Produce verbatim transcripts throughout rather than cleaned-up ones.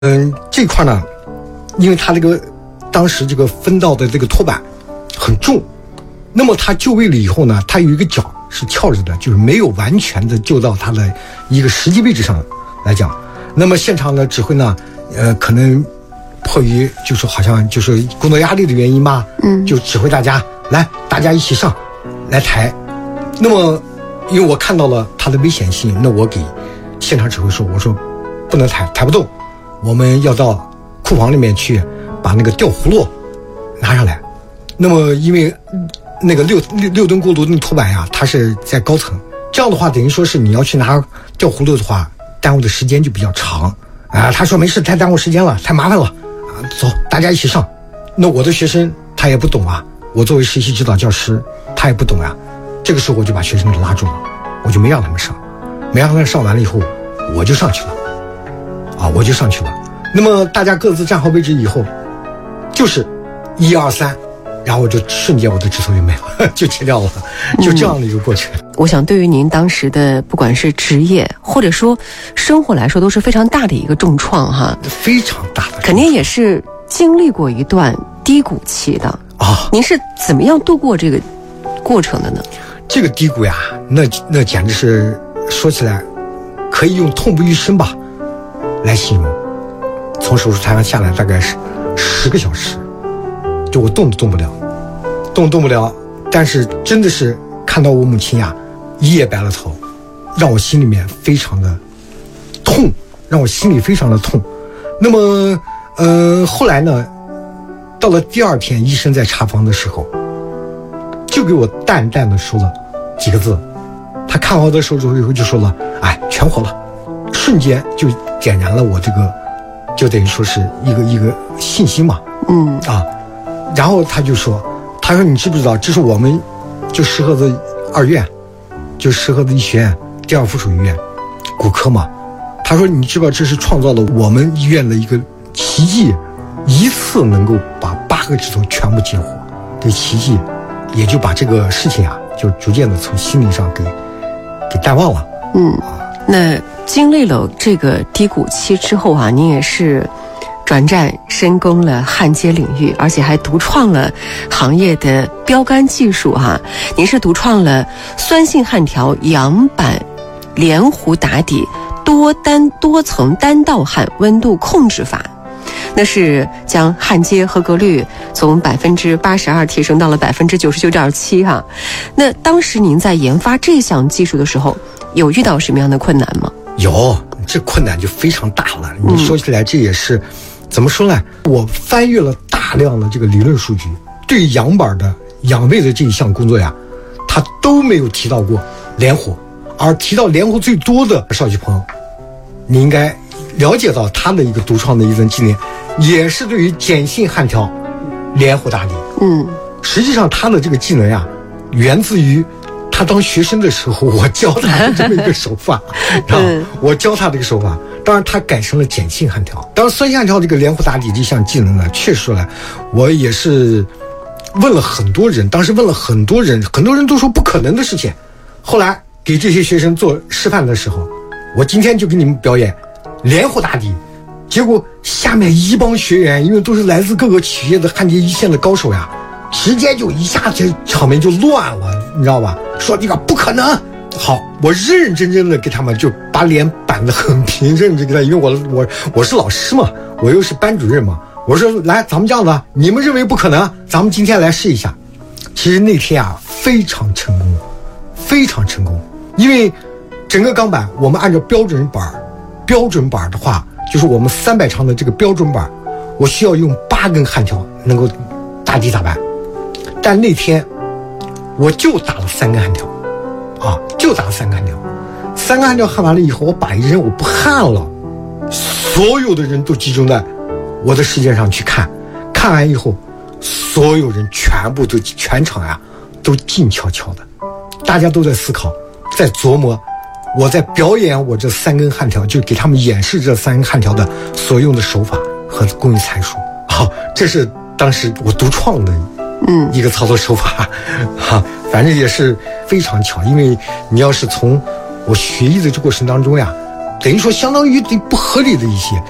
嗯，这块呢，因为他这个当时这个分到的这个托板很重，那么他就位了以后呢，他有一个脚是翘着的，就是没有完全的就到他的一个实际位置上来讲。那么现场的指挥呢，呃，可能迫于就是好像就是工作压力的原因吧，嗯，就指挥大家来，大家一起上来抬。那么因为我看到了它的危险性，那我给现场指挥说，我说不能抬，抬不动，我们要到库房里面去把那个吊葫芦拿上来。那么因为那个六六六吨锅炉那托板呀，它是在高层，这样的话等于说是你要去拿吊葫芦的话，耽误的时间就比较长啊。他说没事，太耽误时间了，太麻烦了啊，走，大家一起上。那我的学生他也不懂啊，我作为实习指导教师他也不懂啊。这个时候我就把学生给拉住了，我就没让他们上，没让他们上完了以后，我就上去了，啊，我就上去了。那么大家各自站好位置以后，就是一二三，然后我就瞬间我的指头就没了，就切掉了，就这样的一个过程。 嗯、我想对于您当时的不管是职业或者说生活来说，都是非常大的一个重创哈， 非常大的， 肯定也是经历过一段低谷期的啊。您是怎么样度过这个过程的呢？ 这个低谷呀，那那简直是说起来可以用痛不欲生吧来形容。从手术台上下来大概是十个小时，就我动都动不了，动动不了。但是真的是看到我母亲呀一夜白了头，让我心里面非常的痛，让我心里非常的痛。那么呃后来呢，到了第二天医生在查房的时候，就给我淡淡的说了几个字，他看完我的手术以后就说了，哎，全活了，瞬间就点燃了我这个，就等于说是一个一个信心嘛，嗯啊，然后他就说，他说你知不知道，这是我们就石河子二院，就石河子医学院第二附属医院骨科嘛，他说你知不知道这是创造了我们医院的一个奇迹，一次能够把八个指头全部激活的奇迹。也就把这个事情啊，就逐渐的从心理上给给淡忘了。 嗯，那经历了这个低谷期之后啊，您也是转战深耕了焊接领域，而且还独创了行业的标杆技术哈、啊。您是独创了酸性焊条阳板连弧打底多单多层单道焊温度控制法。那是将焊接合格率从百分之八十二提升到了百分之九十九点七哈。那当时您在研发这项技术的时候，有遇到什么样的困难吗？ 有，这困难就非常大了。你说起来，这也是、嗯、怎么说呢？我翻阅了大量的这个理论数据，对阳板的养位的这一项工作呀，它都没有提到过连弧，而提到连弧最多的邵旭鹏，你应该了解到他的一个独创的一种技能，也是对于碱性焊条连弧打底。嗯，实际上他的这个技能呀，源自于他当学生的时候，我教他的这么一个手法，啊，我教他这个手法。当然，他改成了碱性焊条。当然，酸性焊条这个连弧打底这项技能呢，确实呢，我也是问了很多人，当时问了很多人，很多人都说不可能的事情。后来给这些学生做示范的时候，我今天就给你们表演连弧打底，结果下面一帮学员，因为都是来自各个企业的焊接一线的高手呀，直接就一下子场面就乱了，你知道吧？说这个不可能。好，我认认真真的给他们就把脸板得很平，认真给他，因为我我我是老师嘛，我又是班主任嘛，我说来，咱们这样子，你们认为不可能，咱们今天来试一下。其实那天啊，非常成功，非常成功，因为整个钢板我们按照标准板。标准板的话，就是我们三百长的这个标准板，我需要用八根焊条能够打底打板，但那天我就打了三根焊条，啊，就打了三根焊条。三根焊条焊完了以后，我把一扔，我不焊了，所有的人都集中在我的视线上去看，看完以后，所有人全部都全场呀、啊、都静悄悄的，大家都在思考，在琢磨。我在表演我这三根焊条，就给他们演示这三根焊条的所用的手法和工艺参数。好、哦，这是当时我独创的，嗯，一个操作手法。哈、啊，反正也是非常巧，因为你要是从我学艺的这过程当中呀，等于说相当于不合理的一些，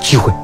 机会。